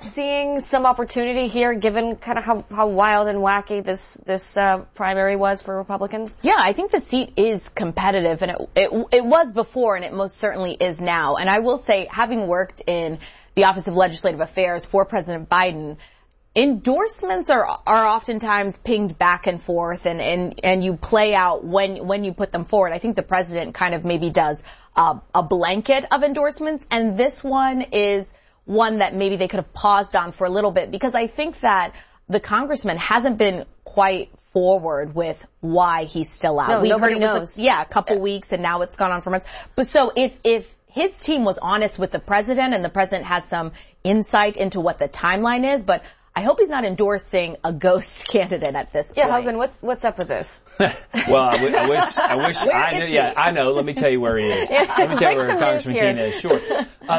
seeing some opportunity here, given kind of how wild and wacky this primary was for Republicans? Yeah, I think the seat is competitive, and it was before, and it most certainly is now. And I will say, having worked in the Office of Legislative Affairs for President Biden, endorsements are oftentimes pinged back and forth, and you play out when you put them forward. I think the president kind of maybe does a blanket of endorsements, and this one is one that maybe they could have paused on for a little bit, because I think that the congressman hasn't been quite forward with why he's still out. No, nobody knows. A couple weeks, and now it's gone on for months. But so if his team was honest with the president, and the president has some insight into what the timeline is, but I hope he's not endorsing a ghost candidate at this point. Yeah, Hogan, what's up with this? Well, I wish I knew. Yeah, I know. Let me tell you where he is. Yeah, let me tell you where Congressman here. Keene is. Sure.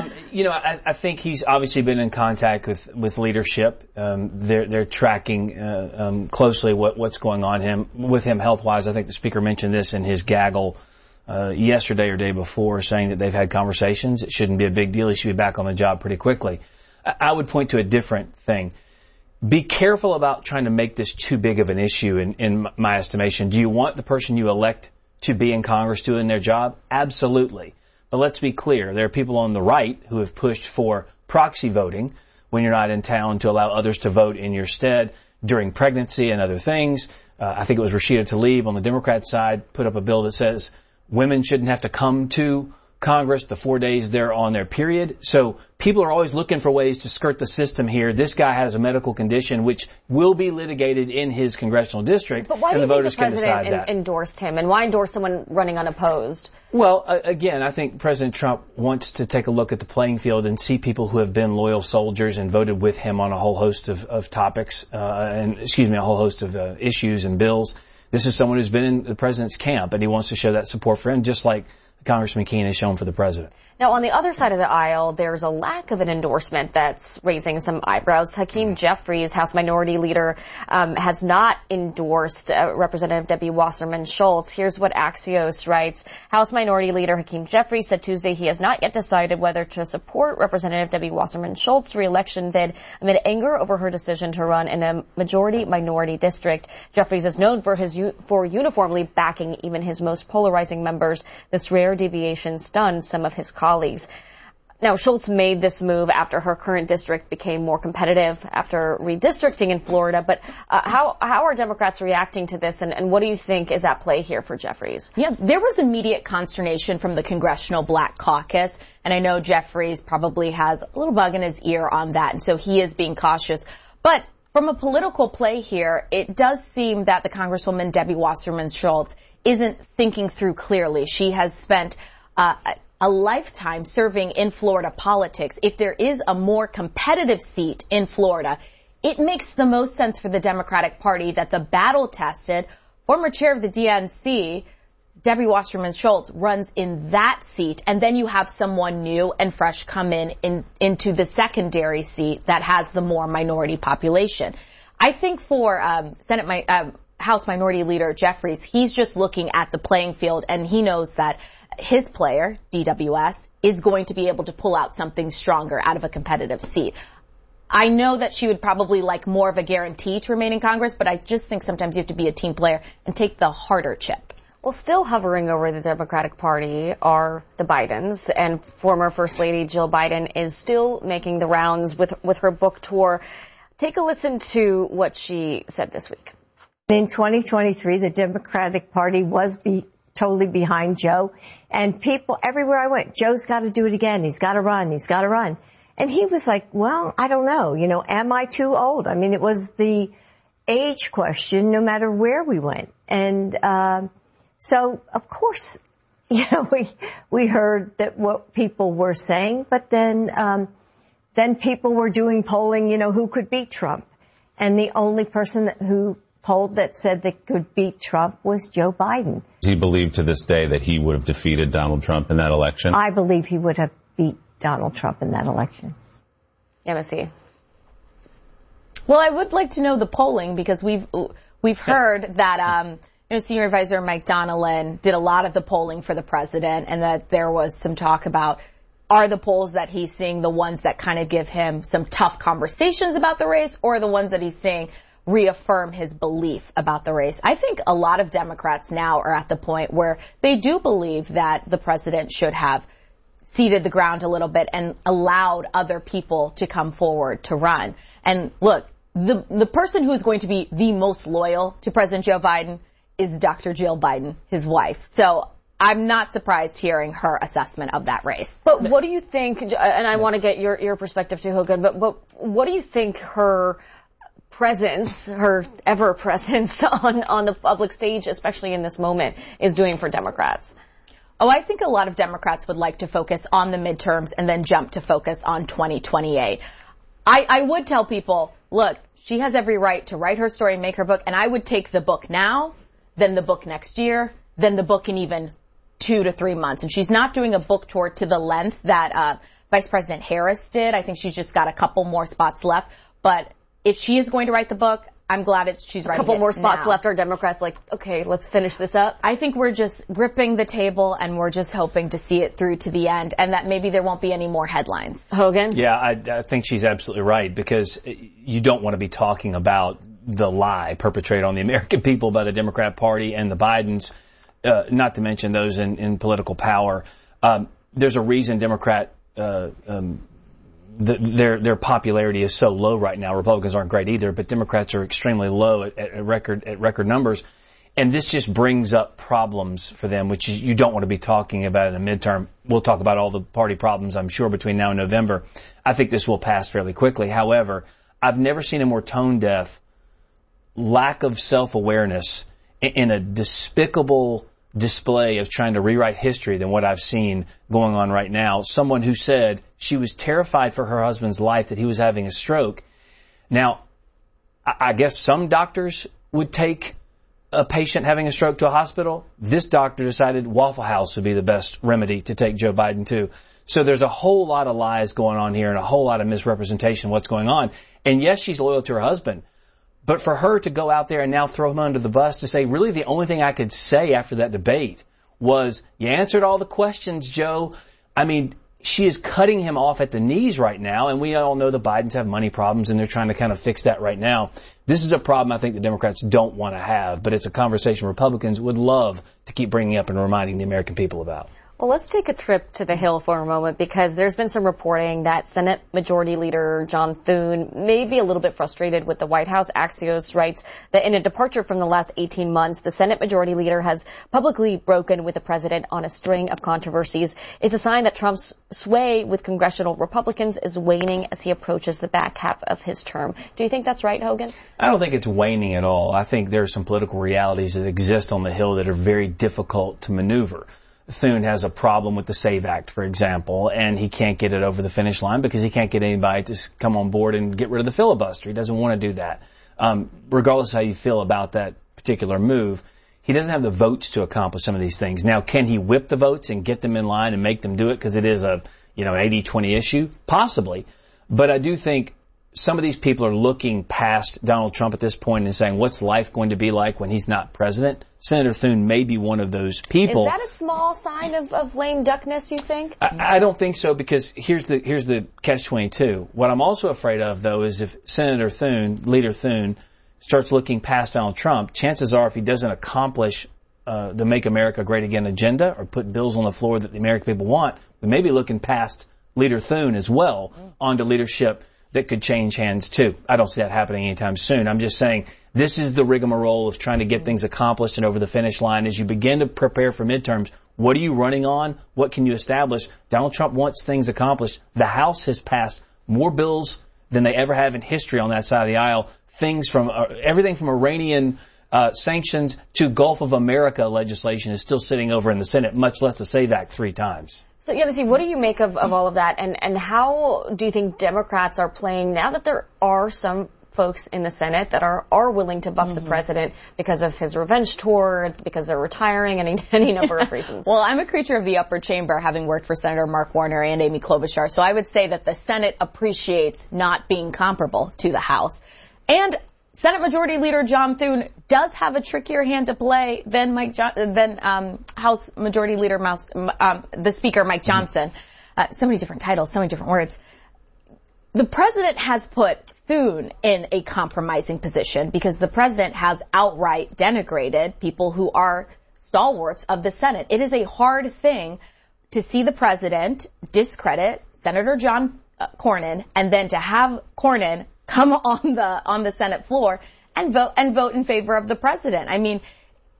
I think he's obviously been in contact with leadership. They're tracking closely what's going on with him health-wise. I think the speaker mentioned this in his gaggle yesterday or day before, saying that they've had conversations. It shouldn't be a big deal. He should be back on the job pretty quickly. I would point to a different thing. Be careful about trying to make this too big of an issue in my estimation. Do you want the person you elect to be in Congress doing their job? Absolutely. But let's be clear. There are people on the right who have pushed for proxy voting when you're not in town to allow others to vote in your stead during pregnancy and other things. I think it was Rashida Tlaib on the Democrat side put up a bill that says women shouldn't have to come to Congress the 4 days they're on their period. So people are always looking for ways to skirt the system here. This guy has a medical condition which will be litigated in his congressional district, but why and do the you voters think can decide that. Endorsed him, and why endorse someone running unopposed? Well, again, I think President Trump wants to take a look at the playing field and see people who have been loyal soldiers and voted with him on a whole host of topics, a whole host of issues and bills. This is someone who's been in the president's camp, and he wants to show that support for him, just like Congressman Keene has shown for the president. Now, on the other side of the aisle, there's a lack of an endorsement that's raising some eyebrows. Hakeem Jeffries, House Minority Leader, has not endorsed Representative Debbie Wasserman Schultz. Here's what Axios writes. House Minority Leader Hakeem Jeffries said Tuesday he has not yet decided whether to support Representative Debbie Wasserman Schultz's re-election bid amid anger over her decision to run in a majority-minority district. Jeffries is known for uniformly backing even his most polarizing members. This rare deviation stunned some of his colleagues. Now, Schultz made this move after her current district became more competitive after redistricting in Florida. But how are Democrats reacting to this, and what do you think is at play here for Jeffries? Yeah, there was immediate consternation from the Congressional Black Caucus, and I know Jeffries probably has a little bug in his ear on that, and so he is being cautious. But from a political play here, it does seem that the Congresswoman Debbie Wasserman Schultz isn't thinking through clearly. She has spent a lifetime serving in Florida politics. If there is a more competitive seat in Florida, it makes the most sense for the Democratic Party that the battle-tested former chair of the DNC, Debbie Wasserman Schultz, runs in that seat, and then you have someone new and fresh come into the secondary seat that has the more minority population. I think for House Minority Leader Jeffries, he's just looking at the playing field, and he knows that his player, DWS, is going to be able to pull out something stronger out of a competitive seat. I know that she would probably like more of a guarantee to remain in Congress, but I just think sometimes you have to be a team player and take the harder chip. Well, still hovering over the Democratic Party are the Bidens, and former First Lady Jill Biden is still making the rounds with her book tour. Take a listen to what she said this week. In 2023, the Democratic Party was totally behind Joe. And people, everywhere I went, Joe's got to do it again. He's got to run. He's got to run. And he was like, well, I don't know. Am I too old? I mean, it was the age question no matter where we went. And so, of course, we heard that what people were saying. But then people were doing polling, who could beat Trump. And the only person who polled that said they could beat Trump was Joe Biden. Does he believe to this day that he would have defeated Donald Trump in that election? I believe he would have beat Donald Trump in that election. Yemisi. Well, I would like to know the polling, because we've heard that Senior Advisor Mike Donilon did a lot of the polling for the president, and that there was some talk about are the polls that he's seeing the ones that kind of give him some tough conversations about the race, or the ones that he's seeing reaffirm his belief about the race? I think a lot of Democrats now are at the point where they do believe that the president should have ceded the ground a little bit and allowed other people to come forward to run. And look, the person who is going to be the most loyal to President Joe Biden is Dr. Jill Biden, his wife. So I'm not surprised hearing her assessment of that race. But what do you think, and I want to get your perspective too, Hogan, but what do you think her presence, her ever presence on the public stage, especially in this moment, is doing for Democrats? Oh, I think a lot of Democrats would like to focus on the midterms and then jump to focus on 2028. I would tell people, look, she has every right to write her story and make her book, and I would take the book now, then the book next year, then the book in even 2 to 3 months. And she's not doing a book tour to the length that Vice President Harris did. I think she's just got a couple more spots left. But if she is going to write the book, I'm glad she's writing it. A couple more spots now. left. Are Democrats like, okay, let's finish this up? I think we're just gripping the table and we're just hoping to see it through to the end, and that maybe there won't be any more headlines. Hogan? Yeah, I think she's absolutely right, because you don't want to be talking about the lie perpetrated on the American people by the Democrat Party and the Bidens, not to mention those in political power. There's a reason Democrat their popularity is so low right now. Republicans aren't great either, but Democrats are extremely low at record numbers. And this just brings up problems for them, which you don't want to be talking about in a midterm. We'll talk about all the party problems, I'm sure, between now and November. I think this will pass fairly quickly. However, I've never seen a more tone-deaf, lack of self-awareness in a despicable display of trying to rewrite history than what I've seen going on right now. Someone who said she was terrified for her husband's life, that he was having a stroke. Now, I guess some doctors would take a patient having a stroke to a hospital. This doctor decided Waffle House would be the best remedy to take Joe Biden to. So there's a whole lot of lies going on here and a whole lot of misrepresentation of what's going on. And yes, she's loyal to her husband. But for her to go out there and now throw him under the bus to say, really the only thing I could say after that debate was, you answered all the questions, Joe. I mean, she is cutting him off at the knees right now, and we all know the Bidens have money problems, and they're trying to kind of fix that right now. This is a problem I think the Democrats don't want to have, but it's a conversation Republicans would love to keep bringing up and reminding the American people about. Well, let's take a trip to the Hill for a moment, because there's been some reporting that Senate Majority Leader John Thune may be a little bit frustrated with the White House. Axios writes that in a departure from the last 18 months, the Senate Majority Leader has publicly broken with the president on a string of controversies. It's a sign that Trump's sway with congressional Republicans is waning as he approaches the back half of his term. Do you think that's right, Hogan? I don't think it's waning at all. I think there are some political realities that exist on the Hill that are very difficult to maneuver. Thune has a problem with the SAVE Act, for example, and he can't get it over the finish line because he can't get anybody to come on board and get rid of the filibuster. He doesn't want to do that. Regardless of how you feel about that particular move, he doesn't have the votes to accomplish some of these things. Now, can he whip the votes and get them in line and make them do it because it is an 80-20 issue? Possibly. But I do think some of these people are looking past Donald Trump at this point and saying, what's life going to be like when he's not president? Senator Thune may be one of those people. Is that a small sign of lame duckness, you think? I don't think so, because here's the catch-22. What I'm also afraid of, though, is if Senator Thune, Leader Thune, starts looking past Donald Trump, chances are if he doesn't accomplish the Make America Great Again agenda or put bills on the floor that the American people want, we may be looking past Leader Thune as well onto leadership that could change hands too. I don't see that happening anytime soon. I'm just saying this is the rigmarole of trying to get things accomplished and over the finish line. As you begin to prepare for midterms, what are you running on? What can you establish? Donald Trump wants things accomplished. The House has passed more bills than they ever have in history on that side of the aisle. Things from everything from Iranian sanctions to Gulf of America legislation is still sitting over in the Senate, much less the SAVE Act 3 times. So, Yabisi, what do you make of all of that? And how do you think Democrats are playing now that there are some folks in the Senate that are willing to buck the president because of his revenge tour, because they're retiring, and any number of reasons? Well, I'm a creature of the upper chamber, having worked for Senator Mark Warner and Amy Klobuchar. So I would say that the Senate appreciates not being comparable to the House. And Senate Majority Leader John Thune does have a trickier hand to play than House Majority Leader the Speaker Mike Johnson. so many different titles, so many different words. The president has put Thune in a compromising position because the president has outright denigrated people who are stalwarts of the Senate. It is a hard thing to see the president discredit Senator John Cornyn and then to have Cornyn come on the Senate floor and vote in favor of the president. I mean,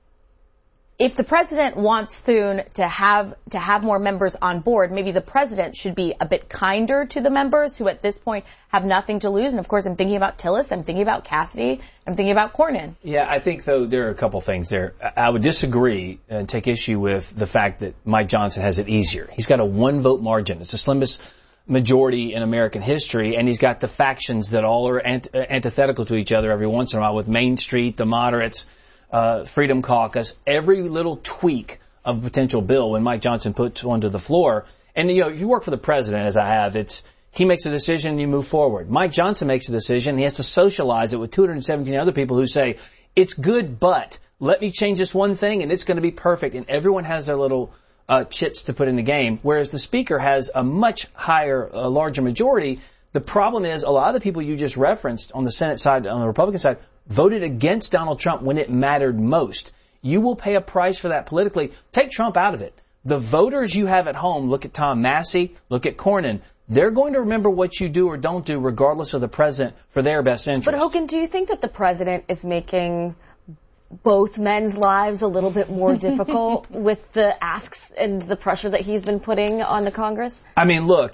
if the president wants Thune to have more members on board, maybe the president should be a bit kinder to the members who at this point have nothing to lose. And of course, I'm thinking about Tillis, I'm thinking about Cassidy, I'm thinking about Cornyn. Yeah, I think though there are a couple things there. I would disagree and take issue with the fact that Mike Johnson has it easier. He's got a 1-vote margin. It's the slimmest majority in American history, and he's got the factions that all are antithetical to each other every once in a while with Main Street, the moderates, Freedom Caucus, every little tweak of a potential bill when Mike Johnson puts one to the floor. And, you know, if you work for the president, as I have, he makes a decision and you move forward. Mike Johnson makes a decision. He has to socialize it with 217 other people who say, it's good, but let me change this one thing and it's going to be perfect. And everyone has their little chits to put in the game, whereas the speaker has a much higher, larger majority. The problem is a lot of the people you just referenced on the Senate side, on the Republican side, voted against Donald Trump when it mattered most. You will pay a price for that politically. Take Trump out of it. The voters you have at home, look at Tom Massey, look at Cornyn, they're going to remember what you do or don't do regardless of the president for their best interest. But Hogan, do you think that the president is making both men's lives a little bit more difficult with the asks and the pressure that he's been putting on the Congress? I mean, look,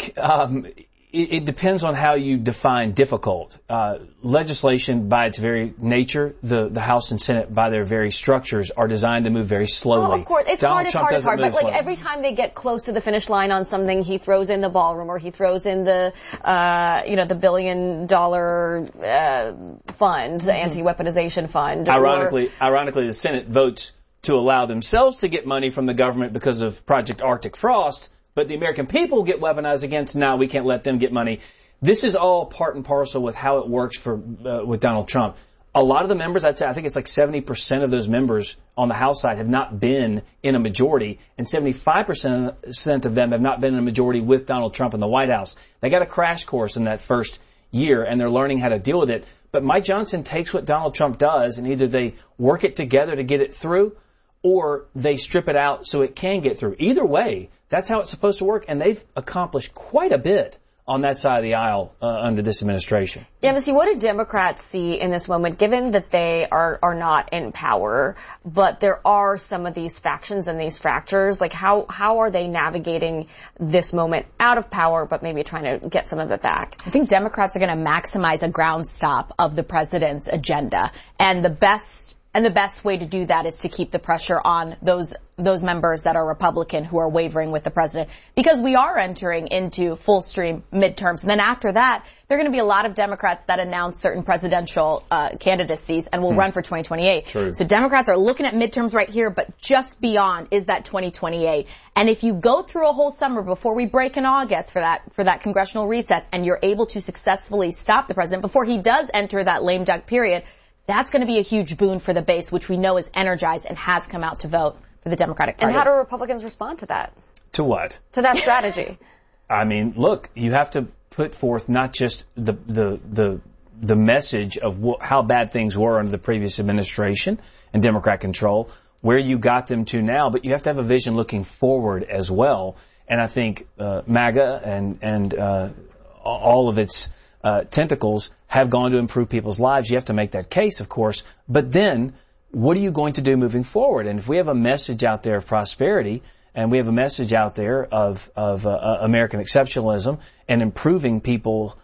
it depends on how you define difficult. Legislation, by its very nature, the House and Senate, by their very structures, are designed to move very slowly. Well, of course, it's hard, but like every time they get close to the finish line on something, he throws in the ballroom or he throws in the, the $1 billion fund, anti-weaponization fund. Ironically, the Senate votes to allow themselves to get money from the government because of Project Arctic Frost. But the American people get weaponized against. Now we can't let them get money. This is all part and parcel with how it works with Donald Trump. A lot of the members, I'd say, I think it's like 70% of those members on the House side have not been in a majority, and 75% of them have not been in a majority with Donald Trump in the White House. They got a crash course in that first year, and they're learning how to deal with it. But Mike Johnson takes what Donald Trump does, and either they work it together to get it through, or they strip it out so it can get through. Either way, that's how it's supposed to work, and they've accomplished quite a bit on that side of the aisle under this administration. Yeah, but see, what do Democrats see in this moment, given that they are not in power, but there are some of these factions and these fractures? Like, how are they navigating this moment out of power, but maybe trying to get some of it back? I think Democrats are going to maximize a ground stop of the president's agenda, and the best way to do that is to keep the pressure on those members that are Republican who are wavering with the president, because we are entering into full stream midterms. And then after that, there are going to be a lot of Democrats that announce certain presidential candidacies and will run for 2028. True. So Democrats are looking at midterms right here, but just beyond is that 2028. And if you go through a whole summer before we break in August for that congressional recess, and you're able to successfully stop the president before he does enter that lame duck period, that's going to be a huge boon for the base, which we know is energized and has come out to vote for the Democratic Party. And how do Republicans respond to that? To what? To that strategy. I mean, look, you have to put forth not just the message of how bad things were under the previous administration and Democrat control, where you got them to now, but you have to have a vision looking forward as well. And I think MAGA and all of its tentacles have gone to improve people's lives. You have to make that case, of course. But then, what are you going to do moving forward? And if we have a message out there of prosperity, and we have a message out there of American exceptionalism and improving people,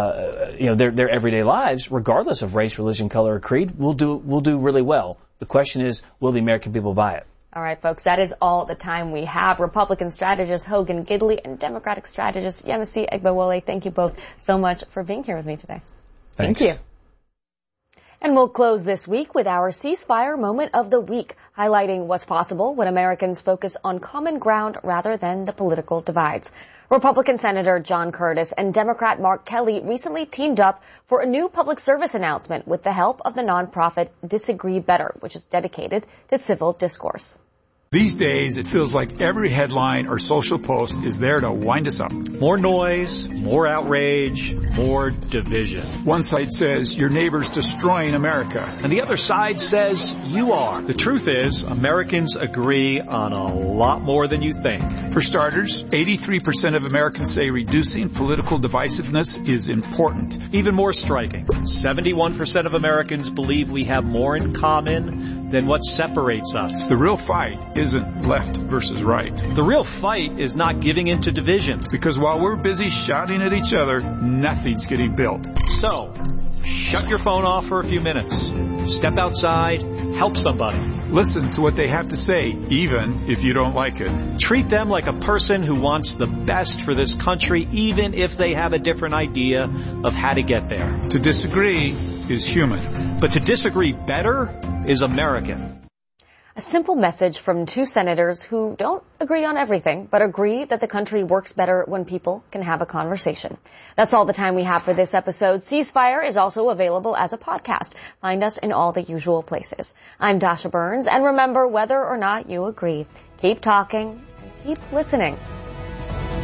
their everyday lives, regardless of race, religion, color, or creed, we'll do really well. The question is, will the American people buy it? All right, folks, that is all the time we have. Republican strategist Hogan Gidley and Democratic strategist Yemisi Egbewole, thank you both so much for being here with me today. Thanks. Thank you. And we'll close this week with our ceasefire moment of the week, highlighting what's possible when Americans focus on common ground rather than the political divides. Republican Senator John Curtis and Democrat Mark Kelly recently teamed up for a new public service announcement with the help of the nonprofit Disagree Better, which is dedicated to civil discourse. These days, it feels like every headline or social post is there to wind us up. More noise, more outrage, more division. One site says your neighbor's destroying America. And the other side says you are. The truth is, Americans agree on a lot more than you think. For starters, 83% of Americans say reducing political divisiveness is important. Even more striking, 71% of Americans believe we have more in common than what separates us. The real fight isn't left versus right. The real fight is not giving in to division. Because while we're busy shouting at each other, nothing's getting built. So, shut your phone off for a few minutes. Step outside, help somebody. Listen to what they have to say, even if you don't like it. Treat them like a person who wants the best for this country, even if they have a different idea of how to get there. To disagree is human. But to disagree better is American. A simple message from two senators who don't agree on everything, but agree that the country works better when people can have a conversation. That's all the time we have for this episode. Ceasefire is also available as a podcast. Find us in all the usual places. I'm Dasha Burns, and remember, whether or not you agree, keep talking and keep listening.